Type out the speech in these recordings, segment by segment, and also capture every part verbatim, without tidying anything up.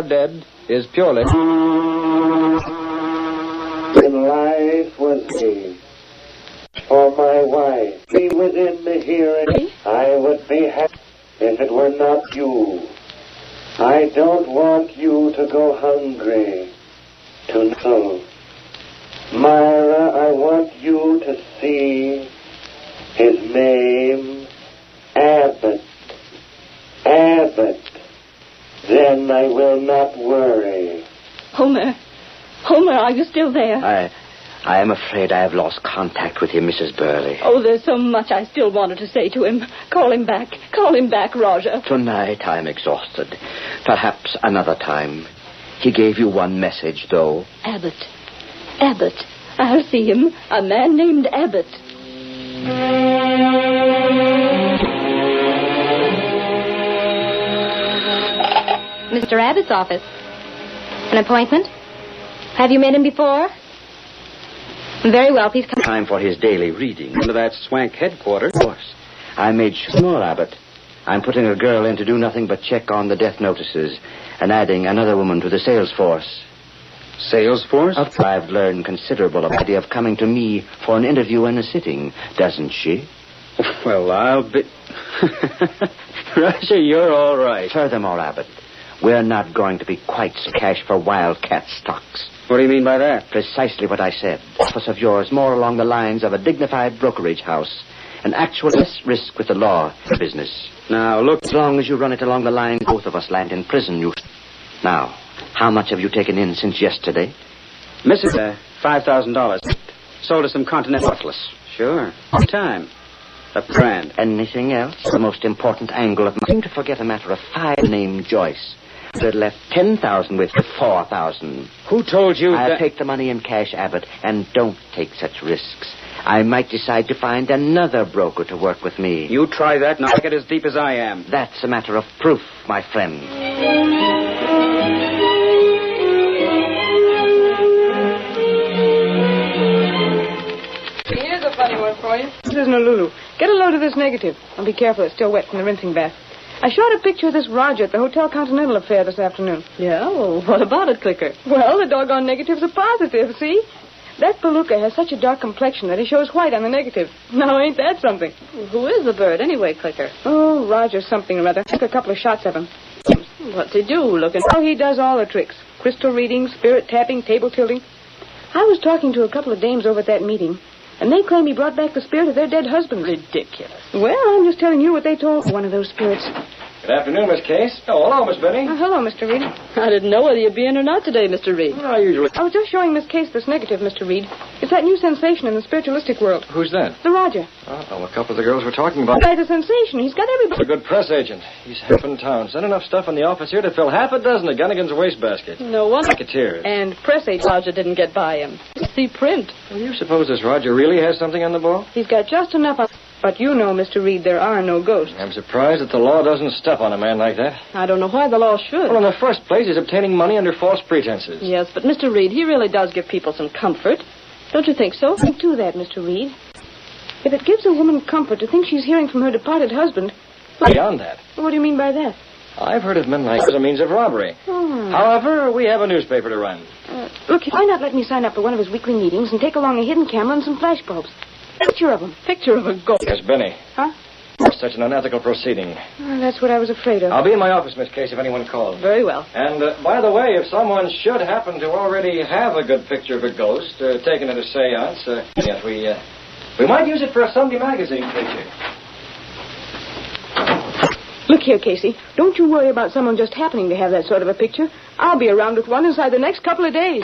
dead is purely... When life was me, for my wife, be within the hearing, I would be happy if it were not you. I don't want you to go hungry, to know. Myra, I want you to see his name, Abbott. Abbott. Then I will not worry. Homer. Homer, are you still there? I... I am afraid I have lost contact with you, Missus Burley. Oh, there's so much I still wanted to say to him. Call him back. Call him back, Roger. Tonight I am exhausted. Perhaps another time. He gave you one message, though. Abbott. Abbott. I'll see him. A man named Abbott. Mister Abbott's office. An appointment? Have you met him before? Very well, please come. Time for his daily reading. Into that swank headquarters. Of course. I made sure. No, Abbott. I'm putting a girl in to do nothing but check on the death notices and adding another woman to the sales force. Sales force? I've learned considerable of the idea of coming to me for an interview and a sitting, doesn't she? Well, I'll be... Roger, you're all right. Furthermore, Abbott, we're not going to be quite so cash for wildcat stocks. What do you mean by that? Precisely what I said. Office of yours more along the lines of a dignified brokerage house. An actual less risk with the law business. Now, look... As long as you run it along the lines, both of us land in prison, you... Now, how much have you taken in since yesterday? Missus Uh, five thousand dollars. Sold us some Continental. Worthless. Sure. On time. A grand. Anything else? The most important angle of my... I seem to forget a matter of five named Joyce. That left ten thousand with four thousand. Who told you I'll that... take the money in cash, Abbott, and don't take such risks. I might decide to find another broker to work with me. You try that, and I'll get as deep as I am. That's a matter of proof, my friend. Here's a funny one for you. This isn't a Lulu. Get a load of this negative. And be careful, it's still wet from the rinsing bath. I shot a picture of this Roger at the Hotel Continental affair this afternoon. Yeah? Well, what about it, Clicker? Well, the doggone negative's a positive, see? That Palooka has such a dark complexion that he shows white on the negative. Now, ain't that something? Who is the bird, anyway, Clicker? Oh, Roger something or other. Took a couple of shots of him. What's he do, looking... Oh, he does all the tricks. Crystal reading, spirit tapping, table tilting. I was talking to a couple of dames over at that meeting, and they claim he brought back the spirit of their dead husbands. Ridiculous. Well, I'm just telling you what they told one of those spirits. Good afternoon, Miss Case. Oh, hello, Miss Benny. Uh, hello, Mister Reed. I didn't know whether you'd be in or not today, Mister Reed. Well, I usually... I was just showing Miss Case this negative, Mister Reed. It's that new sensation in the spiritualistic world. Who's that? The Roger. Oh, a couple of the girls were talking about... That's a sensation. He's got everybody... He's a good press agent. He's half in town. Sent enough stuff in the office here to fill half a dozen of Gunnigan's wastebasket. No wonder. Racketeers. And press agent Roger didn't get by him. See print. Well, you suppose this Roger really has something on the ball? He's got just enough of... But you know, Mister Reed, there are no ghosts. I'm surprised that the law doesn't step on a man like that. I don't know why the law should. Well, in the first place, he's obtaining money under false pretenses. Yes, but Mister Reed, he really does give people some comfort. Don't you think so? I do that, Mister Reed. If it gives a woman comfort to think she's hearing from her departed husband... Beyond that. What do you mean by that? I've heard of men like as a means of robbery. Oh. However, we have a newspaper to run. Uh, look, why not let me sign up for one of his weekly meetings and take along a hidden camera and some flash bulbs? Picture of him. Picture of a ghost. Yes, Benny. Huh? Such an unethical proceeding. Oh, that's what I was afraid of. I'll be in my office, Miss Case, if anyone calls. Very well. And, uh, by the way, if someone should happen to already have a good picture of a ghost uh, taken at a seance, uh, yes, we, uh, we might use it for a Sunday magazine picture. Look here, Casey. Don't you worry about someone just happening to have that sort of a picture. I'll be around with one inside the next couple of days.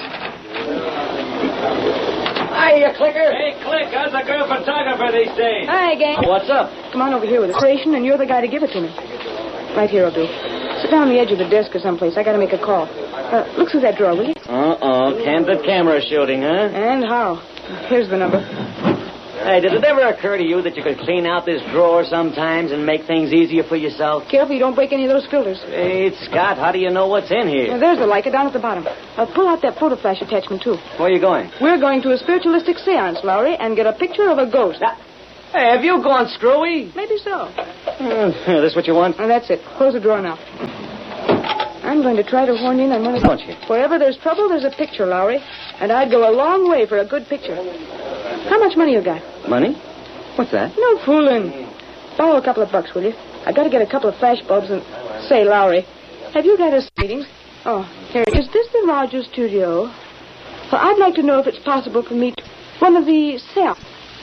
Hi, you clicker. Hey, Click, how's a girl photographer these days? Hi, gang. What's up? Come on over here with a station, and you're the guy to give it to me. Right here will do. Sit down on the edge of the desk or someplace. I got to make a call. Uh, look through that drawer, will you? Uh-oh, candid camera shooting, huh? And how? Here's the number. Hey, did it ever occur to you that you could clean out this drawer sometimes and make things easier for yourself? Careful you don't break any of those filters. Hey, Scott, how do you know what's in Now, here? there's the Leica down at the bottom. Uh, pull out that photo flash attachment, too. Where are you going? We're going to a spiritualistic seance, Lowry, and get a picture of a ghost. Ah, hey, have you gone screwy? Maybe so. Uh, this what you want? Now, that's it. Close the drawer now. I'm going to try to horn in on one of Don't you? Wherever there's trouble, there's a picture, Lowry. And I'd go a long way for a good picture. How much money you got? Money? What's that? No fooling. Borrow a couple of bucks, will you? I got to get a couple of flash bulbs and... Say, Lowry, have you got his meetings? Oh, here. Is this the Rogers studio? Well, I'd like to know if it's possible for me to... One of the cells.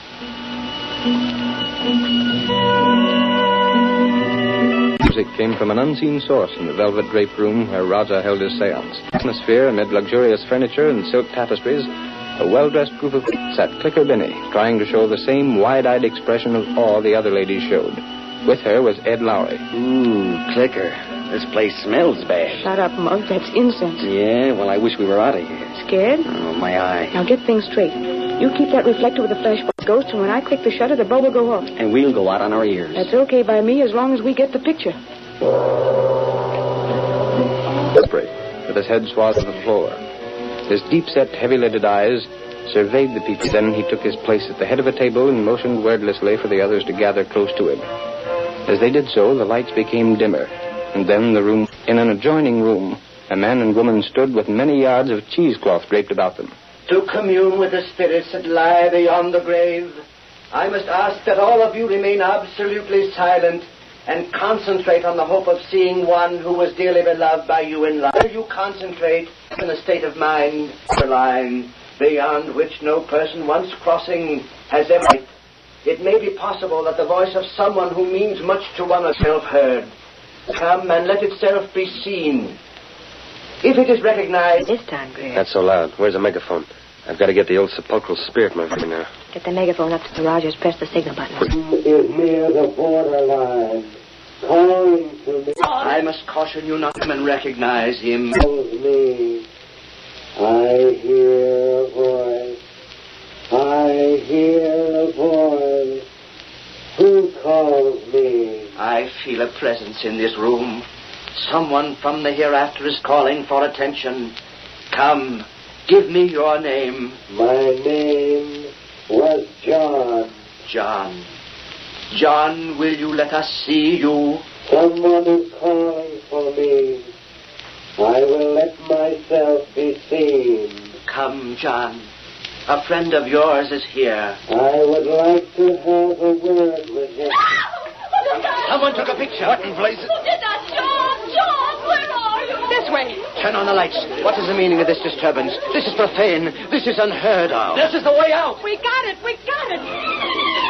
Music came from an unseen source in the velvet draped room where Raja held his seance. Atmosphere amid luxurious furniture and silk tapestries, a well-dressed group of sat Clicker Binney, trying to show the same wide-eyed expression of awe the other ladies showed. With her was Ed Lowry. Ooh, Clicker. This place smells bad. Shut up, Mug. That's incense. Yeah, well, I wish we were out of here. Scared? Oh, my eye. Now get things straight. You keep that reflector with the flash bulb ghost, and when I click the shutter, the bulb will go off. And we'll go out on our ears. That's okay by me as long as we get the picture. With his head swathed to the floor. His deep-set, heavy-lidded eyes surveyed the people. Then he took his place at the head of a table and motioned wordlessly for the others to gather close to him. As they did so, the lights became dimmer. And then the room... In an adjoining room, a man and woman stood with many yards of cheesecloth draped about them. To commune with the spirits that lie beyond the grave, I must ask that all of you remain absolutely silent and concentrate on the hope of seeing one who was dearly beloved by you in life. You concentrate in a state of mind, a line beyond which no person once crossing has ever... It may be possible that the voice of someone who means much to one is self-heard. Come and let itself be seen. If it is recognized... This time, Greer. Not so loud. Where's the megaphone? I've got to get the old sepulchral spirit my friend now. Get the megaphone up to the Rogers. Press the signal button. Is near the borderline, calling to me. I must caution you not to recognize him. Calls me. I hear a voice. I hear a voice. Who calls me? I feel a presence in this room. Someone from the hereafter is calling for attention. Come, give me your name. My name was John. John. John, will you let us see you? Someone is calling for me. I will let myself be seen. Come, John. A friend of yours is here. I would like to have a word with him. Someone took a picture. What in blazes? Who did that? John! John, where are you? This way. Turn on the lights. What is the meaning of this disturbance? This is profane. This is unheard of. This is the way out. We got it! We got it!